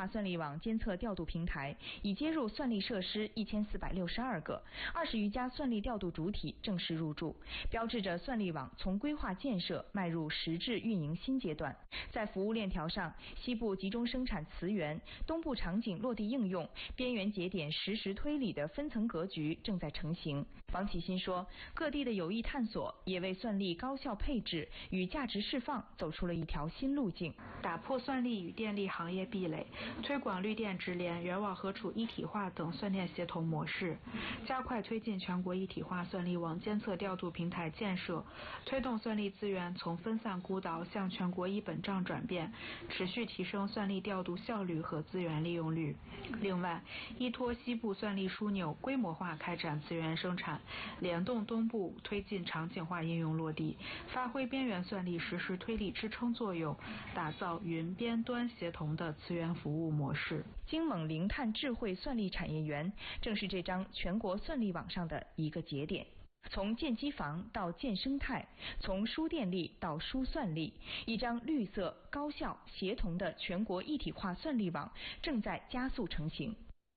化算力网监测调度平台已接入算力设施1462个，20余家算力调度主体正式入驻，标志着算力网从规划建设迈入实质运营新阶段。在服务链条上，西部集中生产磁源，东部场景落地应用，边缘节点实时推理的分层格局正在成型。王启新说，各地的有意探索也为算力高效配置与价值释放走出了一条新路径， 打破算力与电力行业壁垒，推广绿电直联、源网合储一体化等算电协同模式，加快推进全国一体化算力网监测调度平台建设，推动算力资源从分散孤岛向全国一本账转变，持续提升算力调度效率和资源利用率。另外，依托西部算力枢纽，规模化开展资源生产，联动东部推进场景化应用落地，发挥边缘算力实时推力支撑作用，打造云边端协同的资源服务模式。 京蒙零碳智慧算力产业园正是这张全国算力网上的一个节点。从建机房到建生态，从输电力到输算力，一张绿色、高效、协同的全国一体化算力网正在加速成型。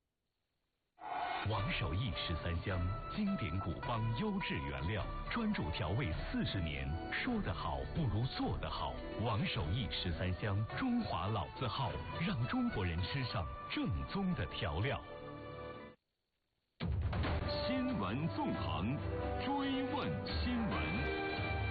王守义13香，经典古方，优质原料，专注调味40年。说得好不如做得好。王守义13香，中华老字号，让中国人吃上正宗的调料。新闻纵横，追问新闻。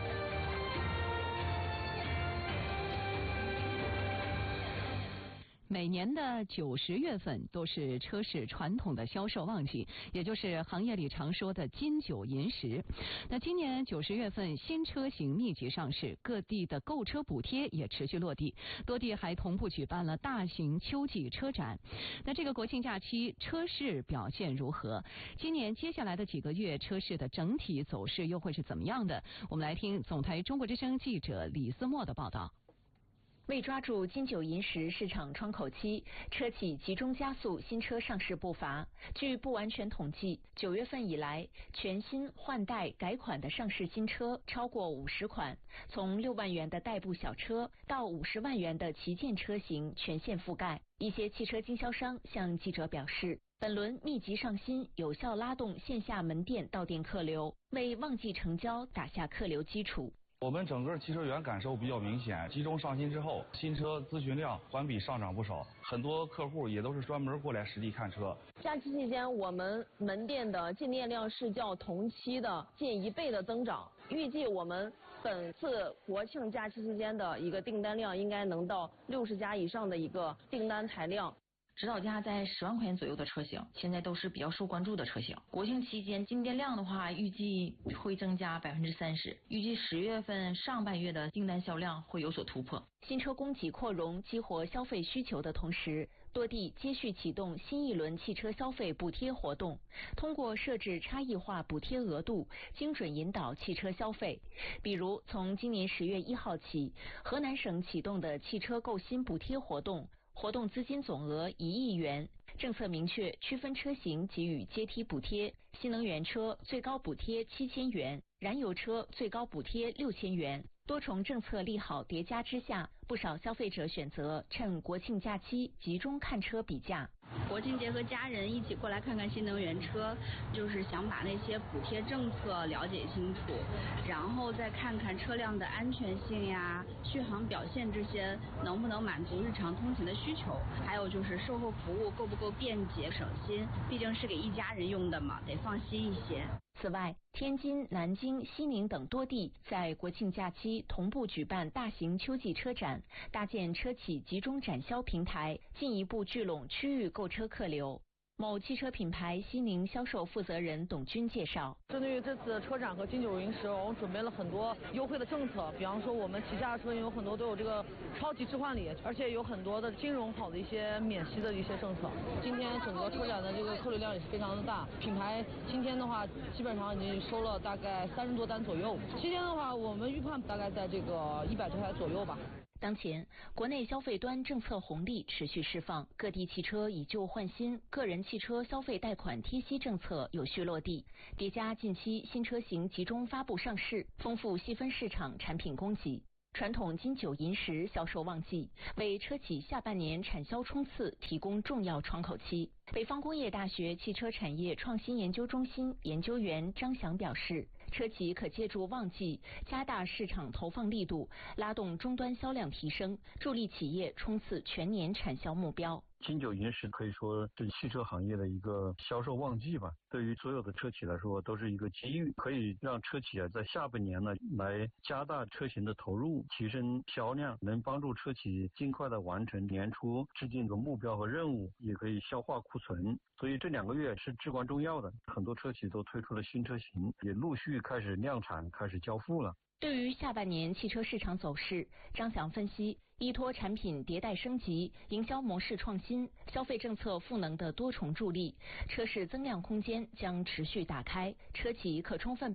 每年的9、10月份都是车市传统的销售旺季，也就是行业里常说的金九银十。那今年9、10月份新车型密集上市，各地的购车补贴也持续落地，多地还同步举办了大型秋季车展。那这个国庆假期车市表现如何？今年接下来的几个月车市的整体走势又会是怎么样的？我们来听总台中国之声记者李思墨的报道。 为抓住金九银十市场窗口期，车企集中加速新车上市步伐。据不完全统计，9月份以来，全新换代改款的上市新车超过50款，从6万元的代步小车到50万元的旗舰车型全线覆盖。一些汽车经销商向记者表示，本轮密集上新，有效拉动线下门店到店客流，为旺季成交打下客流基础。 我们整个汽车园感受比较明显，集中上新之后，新车咨询量环比上涨不少，很多客户也都是专门过来实地看车。 假期期间，我们门店的进店量是较同期的近1倍的增长，预计我们本次国庆假期期间的一个订单量应该能到60家以上的一个订单台量。 指导价在10万块钱左右的车型，现在都是比较受关注的车型。国庆期间进店量的话，预计会增加30%，预计10月份上半月的订单销量会有所突破。 新车供给扩容，激活消费需求的同时，多地接续启动新一轮汽车消费补贴活动，通过设置差异化补贴额度，精准引导汽车消费。比如，从今年10月1号起，河南省启动的汽车购新补贴活动。活动资金总额1亿元，政策明确区分车型给予阶梯补贴，新能源车最高补贴7000元，燃油车最高补贴6000元。多重政策利好叠加之下，不少消费者选择趁国庆假期集中看车比价。 国庆节和家人一起过来看看新能源车，就是想把那些补贴政策了解清楚，然后再看看车辆的安全性呀、续航表现这些能不能满足日常通勤的需求，还有就是售后服务够不够便捷省心，毕竟是给一家人用的嘛，得放心一些。 此外，天津、南京、西宁等多地在国庆假期同步举办大型秋季车展，搭建车企集中展销平台，进一步聚拢区域购车客流。某汽车品牌西宁销售负责人董军介绍， 针对于这次车展和金九银十，我们准备了很多优惠的政策，比方说我们旗下的车型有很多都有这个超级置换礼，而且有很多的金融好的一些免息的一些政策。今天整个车展的这个客流量也是非常的大，品牌今天的话基本上已经收了大概30多单左右，期间的话我们预判大概在这个100多台左右吧。 当前，国内消费端政策红利持续释放，各地汽车以旧换新，个人汽车消费贷款贴息政策有序落地，叠加近期新车型集中发布上市，丰富细分市场产品供给。 传统金九银十销售旺季，为车企下半年产销冲刺提供重要窗口期。北方工业大学汽车产业创新研究中心研究员张翔表示，车企可借助旺季加大市场投放力度，拉动终端销量提升，助力企业冲刺全年产销目标。 金九银十可以说是汽车行业的一个销售旺季吧，对于所有的车企来说都是一个机遇，可以让车企在下半年呢来加大车型的投入，提升销量，能帮助车企尽快的完成年初制定的目标和任务，也可以消化库存。所以这2个月是至关重要的，很多车企都推出了新车型，也陆续开始量产，开始交付了。 对于下半年汽车市场走势，张翔分析，依托产品迭代升级、营销模式创新、消费政策赋能的多重助力，车市增量空间将持续打开，车企可充分